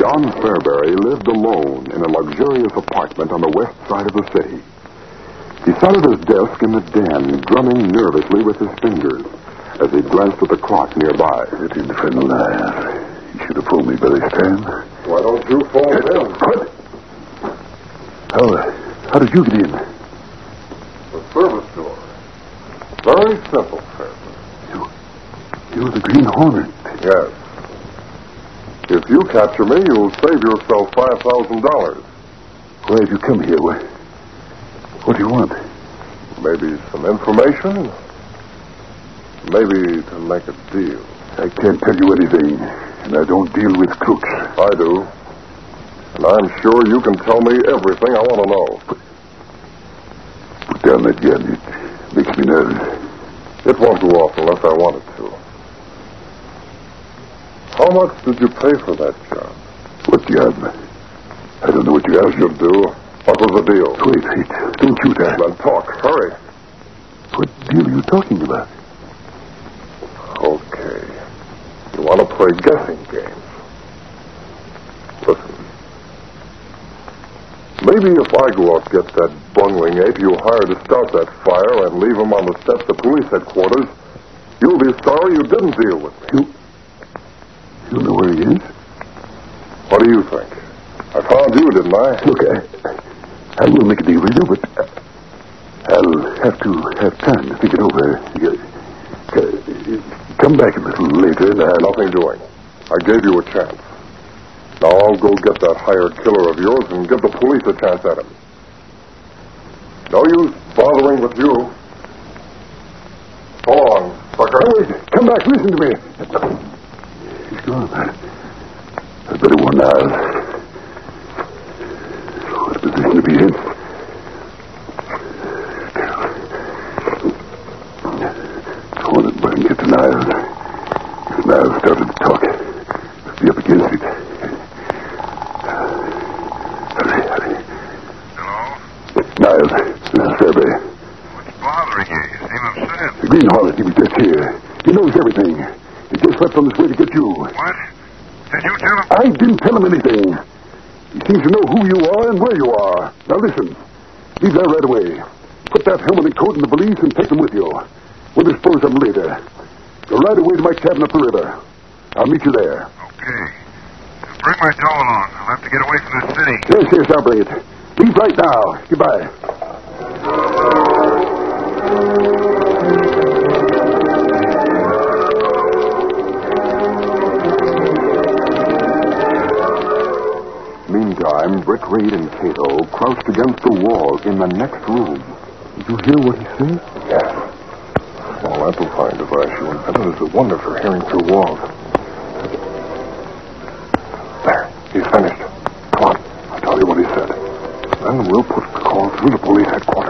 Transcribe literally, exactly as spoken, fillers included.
John Fairbury lived alone in a luxurious apartment on the west side of the city. He sat at his desk in the den, drumming nervously with his fingers as he glanced at the clock nearby. That infernal liar. He should have phoned me by this time. Why don't you phone him? What? How, how did you get in? The service door. Very simple, Fairbury. You, you're the Green Hornet. Yes. If you capture me, you'll save yourself five thousand dollars. Why have you come here? What, what do you want? Maybe some information. Maybe to make a deal. I can't tell you anything, and I don't deal with crooks. I do. And I'm sure you can tell me everything I want to know. Put, put down that gun. It makes me nervous. It won't go off unless I want it to. How much did you pay for that job? What job? I don't know what you asked. You do. What was the deal? Wait, wait. Don't shoot that. Then talk. Hurry. What deal are you talking about? Okay. You want to play guessing games? Listen. Maybe if I go out and get that bungling ape you hired to start that fire and leave him on the steps of police headquarters, you'll be sorry you didn't deal with me. You... You know where he is? What do you think? I found you, didn't I? Look, I, I will make a deal with you, but I'll have to have time to think it over. Come back a little later and I'll... Nothing doing. I gave you a chance. Now I'll go get that hired killer of yours and give the police a chance at him. No use bothering with you. So long, sucker. Oh, wait. Come back. Listen to me. He's gone. I better warn out. What a position to be in. Hold it, but I can get to Niles. If Niles started to talk, let's be up against it. Hurry, hurry. Hello? Niles, this is Fairbury. What's bothering you? You seem upset. The Green Hornet, he was just here. He knows everything. He just left on his way to get you. What? Did you tell him? I didn't tell him anything. He seems to know who you are and where you are. Now listen. Leave there right away. Put that helmet and coat in the valise and take them with you. We'll dispose of them later. Go right away to my cabin up the river. I'll meet you there. Okay. Bring my doll along. I'll have to get away from the city. Yes, yes, I'll bring it. Leave right now. Goodbye. Meantime, Brick Reed and Cato crouched against the wall in the next room. Did you hear what he said? Yes. Small amplifying device you invented is a wonder for hearing through walls. There. He's finished. Come on. I'll tell you what he said. Then we'll put the call through to police headquarters.